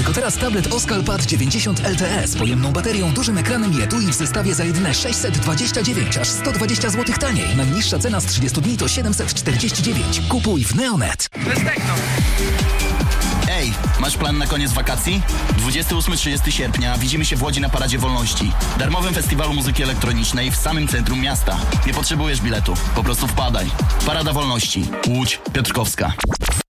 Tylko teraz tablet Oskal Pad 90 LTE z pojemną baterią, dużym ekranem i etui w zestawie za jedyne 629, aż 120 zł taniej. Najniższa cena z 30 dni to 749. Kupuj w Neonet. Ej, masz plan na koniec wakacji? 28-30 sierpnia widzimy się w Łodzi na Paradzie Wolności. Darmowym festiwalu muzyki elektronicznej w samym centrum miasta. Nie potrzebujesz biletu, po prostu wpadaj. Parada Wolności. Łódź Piotrkowska.